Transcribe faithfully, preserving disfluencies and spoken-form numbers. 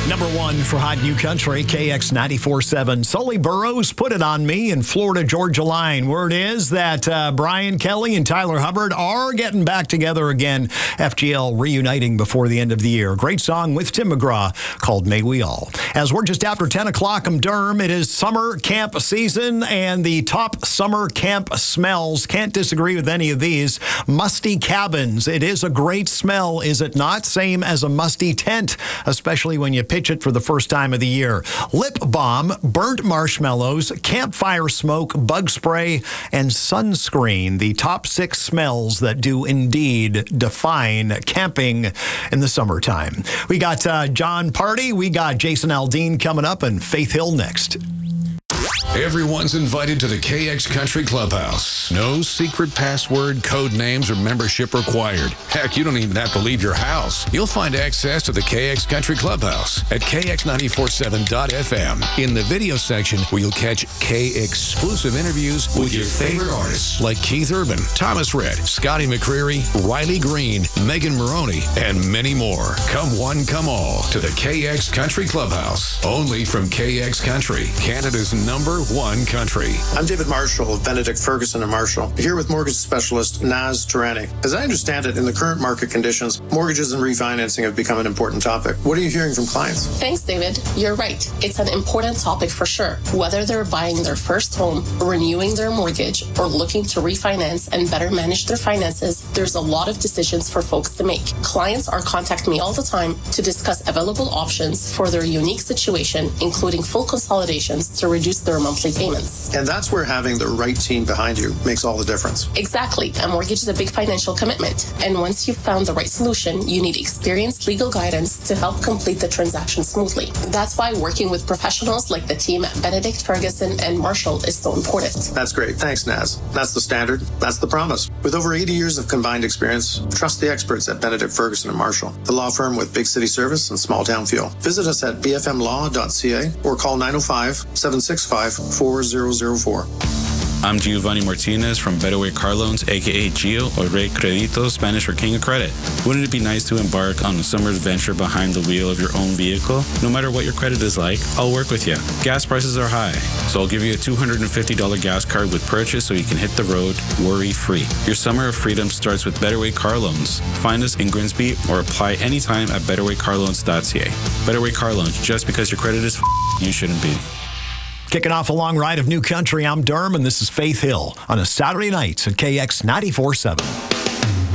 Number one for Hot New Country, K X ninety-four point seven. Sully Burrows, Put It On Me, in Florida Georgia Line. Word is that uh, Brian Kelly and Tyler Hubbard are getting back together again. F G L reuniting before the end of the year. Great song with Tim McGraw called May We All. As we're just after ten o'clock, I'm Durham. It is summer camp season, and the top summer camp smells, can't disagree with any of these. Musty cabins. It is a great smell, is it not? Same as a musty tent, especially when you pitch it for the first time of the year. Lip balm, burnt marshmallows, campfire smoke, bug spray, and sunscreen. The top six smells that do indeed define camping in the summertime. We got uh, John Party, we got Jason Aldean coming up, and Faith Hill next. Everyone's invited to the K X Country Clubhouse. No secret password, code names, or membership required. Heck, you don't even have to leave your house. You'll find access to the K X Country Clubhouse at K X ninety-four point seven dot F M. In the video section, where you'll catch K-exclusive interviews with your favorite artists like Keith Urban, Thomas Rhett, Scotty McCreery, Riley Green, Megan Maroney, and many more. Come one, come all to the K X Country Clubhouse. Only from K X Country, Canada's number one country. I'm David Marshall of Benedict Ferguson and Marshall, here with mortgage specialist Naz Tarani. As I understand it, in the current market conditions, mortgages and refinancing have become an important topic. What are you hearing from clients? Thanks, David. You're right. It's an important topic for sure. Whether they're buying their first home, renewing their mortgage, or looking to refinance and better manage their finances, there's a lot of decisions for folks to make. Clients are contacting me all the time to discuss available options for their unique situation, including full consolidations to reduce their monthly payments. And that's where having the right team behind you makes all the difference. Exactly. A mortgage is a big financial commitment. And once you've found the right solution, you need experienced legal guidance to help complete the transaction smoothly. That's why working with professionals like the team at Benedict Ferguson and Marshall is so important. That's great. Thanks, Naz. That's the standard. That's the promise. With over eighty years of combined experience, trust the experts at Benedict Ferguson and Marshall, the law firm with big city service and small town feel. Visit us at b f m law dot c a or call nine oh five, seven six five, four zero zero four. I'm Giovanni Martinez from Better Way Car Loans, aka Gio, or Rey Credito, Spanish for King of Credit. Wouldn't it be nice to embark on a summer adventure behind the wheel of your own vehicle? No matter what your credit is like, I'll work with you. Gas prices are high, so I'll give you a two hundred fifty dollars gas card with purchase so you can hit the road worry-free. Your summer of freedom starts with Better Way Car Loans. Find us in Grimsby or apply anytime at better way car loans dot c a. Better Way Car Loans, just because your credit is f***ing, you shouldn't be. Kicking off a long ride of New Country, I'm Durham, and this is Faith Hill on a Saturday night at K X ninety-four point seven.